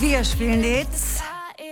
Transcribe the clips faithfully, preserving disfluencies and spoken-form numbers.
Wir spielen jetzt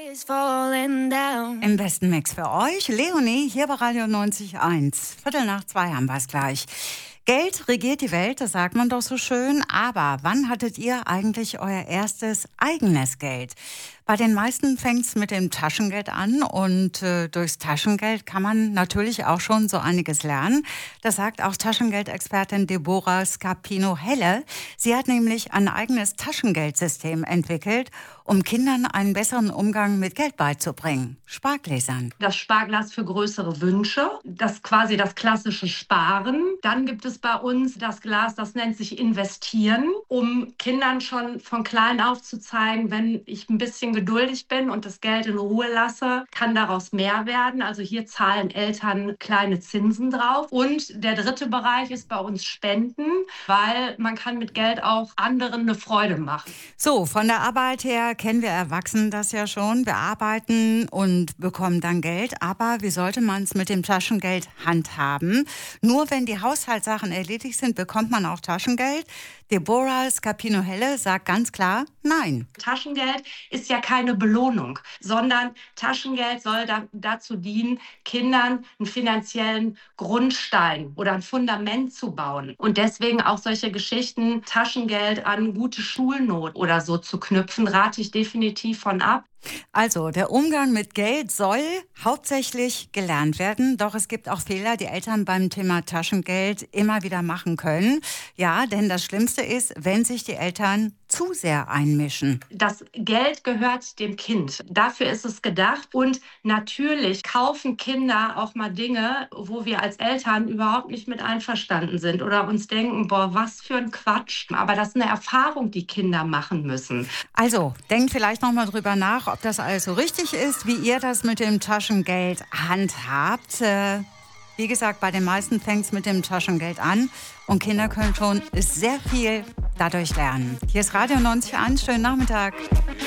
im besten Mix für euch. Leonie hier bei Radio neunzig Komma eins. Viertel nach zwei haben wir es gleich. Geld regiert die Welt, das sagt man doch so schön. Aber wann hattet ihr eigentlich euer erstes eigenes Geld? Bei den meisten fängt es mit dem Taschengeld an und äh, durchs Taschengeld kann man natürlich auch schon so einiges lernen. Das sagt auch Taschengeldexpertin Deborah Scapino-Helle. Sie hat nämlich ein eigenes Taschengeldsystem entwickelt, um Kindern einen besseren Umgang mit Geld beizubringen. Spargläsern. Das Sparglas für größere Wünsche, das ist quasi das klassische Sparen. Dann gibt es bei uns das Glas, das nennt sich Investieren, um Kindern schon von klein auf zu zeigen, wenn ich ein bisschen geduldig bin und das Geld in Ruhe lasse, kann daraus mehr werden. Also hier zahlen Eltern kleine Zinsen drauf. Und der dritte Bereich ist bei uns Spenden, weil man kann mit Geld auch anderen eine Freude machen. So, von der Arbeit her kennen wir Erwachsenen das ja schon. Wir arbeiten und bekommen dann Geld. Aber wie sollte man es mit dem Taschengeld handhaben? Nur wenn die Haushaltssachen erledigt sind, bekommt man auch Taschengeld. Deborah Scapino-Helle sagt ganz klar, nein. Taschengeld ist ja keine Belohnung, sondern Taschengeld soll da, dazu dienen, Kindern einen finanziellen Grundstein oder ein Fundament zu bauen. Und deswegen auch solche Geschichten, Taschengeld an gute Schulnoten oder so zu knüpfen, rate ich definitiv von ab. Also, der Umgang mit Geld soll hauptsächlich gelernt werden. Doch es gibt auch Fehler, die Eltern beim Thema Taschengeld immer wieder machen können. Ja, denn das Schlimmste ist, wenn sich die Eltern zu sehr einmischen. Das Geld gehört dem Kind. Dafür ist es gedacht. Und natürlich kaufen Kinder auch mal Dinge, wo wir als Eltern überhaupt nicht mit einverstanden sind oder uns denken, boah, was für ein Quatsch. Aber das ist eine Erfahrung, die Kinder machen müssen. Also, denkt vielleicht noch mal drüber nach, ob das alles so richtig ist, wie ihr das mit dem Taschengeld handhabt. Äh, wie gesagt, bei den meisten fängt es mit dem Taschengeld an und Kinder können schon sehr viel dadurch lernen. Hier ist Radio neunzig Komma eins, schönen Nachmittag.